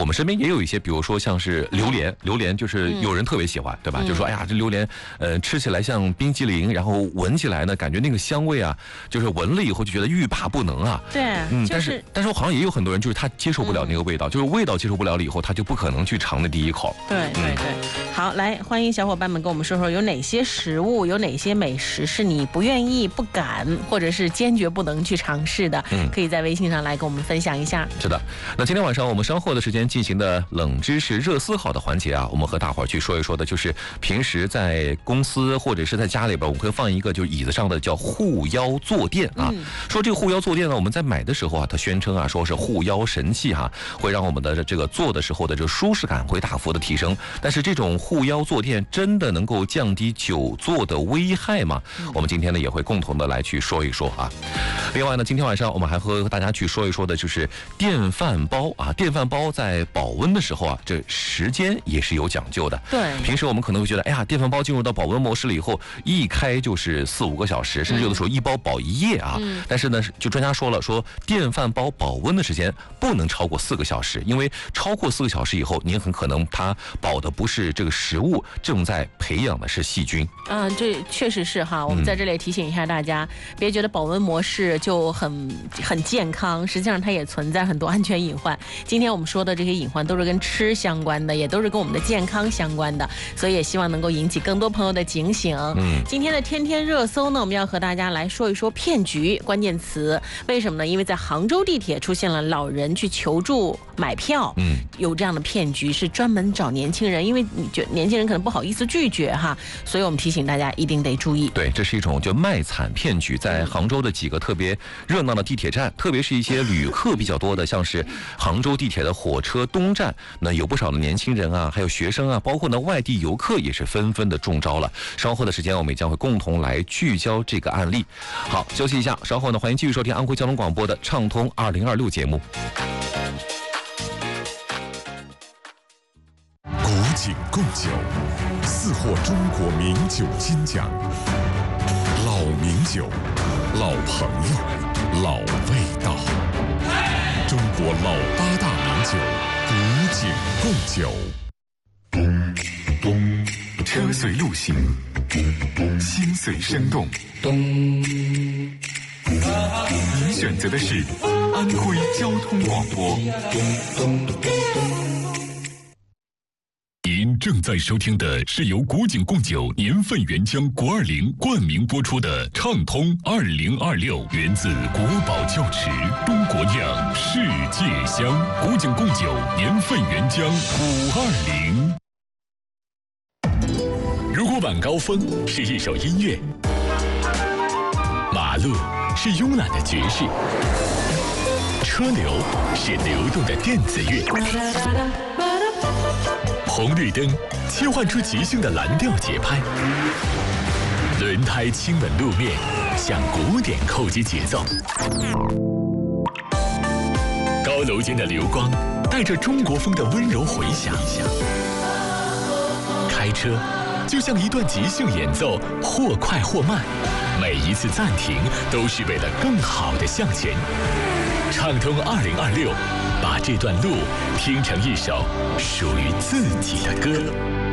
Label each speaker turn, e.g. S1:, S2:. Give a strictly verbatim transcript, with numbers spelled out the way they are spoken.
S1: 我们身边也有一些，比如说像是榴莲，榴莲就是有人特别喜欢，对吧？
S2: 嗯、
S1: 就说哎呀，这榴莲，呃，吃起来像冰激凌，然后闻起来呢，感觉那个香味啊，就是闻了以后就觉得欲罢不能啊。
S2: 对，
S1: 嗯，
S2: 就是、
S1: 但是但是我好像也有很多人，就是他接受不了那个味道，嗯、就是味道接受不了了以后，他就不可能去尝那第一口。
S2: 对对对，嗯、好，来欢迎小伙伴们跟我们说说，有哪些食物，有哪些美食是你不愿意、不敢，或者是坚决不能去尝试的？嗯，可以在微信上来跟我们分享一下。
S1: 是的，那今天晚上我们稍后的时间进行的冷知识热思考的环节啊，我们和大伙儿去说一说的，就是平时在公司或者是在家里边，我们会放一个就是椅子上的叫护腰坐垫啊。嗯、说这个护腰坐垫呢，我们在买的时候啊，它宣称啊说是护腰神器哈、啊，会让我们的这个坐的时候的这个舒适感会大幅的提升。但是这种护腰坐垫真的能够降低久坐的危害吗？嗯、我们今天呢也会共同的来去说一说啊。另外呢，今天晚上我们还和大家去说一说的就是电饭煲啊，电饭煲在保温的时候啊，这时间也是有讲究的。
S2: 对，
S1: 平时我们可能会觉得，哎呀，电饭煲进入到保温模式了以后，一开就是四五个小时，甚至有的时候一包保一夜啊。嗯、但是呢，就专家说了，说电饭煲保温的时间不能超过四个小时，因为超过四个小时以后，您很可能它保的不是这个食物，正在培养的是细菌。
S2: 嗯，这确实是哈。我们在这里提醒一下大家，嗯、别觉得保温模式就很很健康，实际上它也存在很多安全隐患。今天我们说的这些隐患都是跟吃相关的，也都是跟我们的健康相关的，所以也希望能够引起更多朋友的警醒。嗯，今天的天天热搜呢，我们要和大家来说一说骗局关键词。为什么呢？因为在杭州地铁出现了老人去求助买票，嗯，有这样的骗局，是专门找年轻人，因为你觉得年轻人可能不好意思拒绝哈，所以我们提醒大家一定得注意。
S1: 对，这是一种就卖惨骗局，在杭州的几个特别热闹的地铁站，特别是一些旅客比较多的，像是杭州地铁的火车东站，那有不少的年轻人啊，还有学生啊，包括呢外地游客也是纷纷的中招了。稍后的时间，我们也将会共同来聚焦这个案例。好，休息一下，稍后呢，欢迎继续收听安徽交通广播的畅通二零二六节目。
S3: 古井贡酒，四获中国名酒金奖。老名酒，老朋友，老味道。中国老八大名酒，古井贡酒。车随路行，心随声动。您选择的是安徽交通广播。您正在收听的是由古井贡酒年份原浆国二零冠名播出的《畅通二零二六》，源自国宝窖池，中国酿，世界香。古井贡酒年份原浆五二零。如果晚高峰是一首音乐，马路是慵懒的爵士，车流是流动的电子乐，红绿灯切换出即兴的蓝调节拍，轮胎亲吻路面，向古典扣击节奏。高楼间的流光带着中国风的温柔回响。开车就像一段即兴演奏，或快或慢，每一次暂停都是为了更好的向前。畅通二零二六，把这段路听成一首属于自己的歌。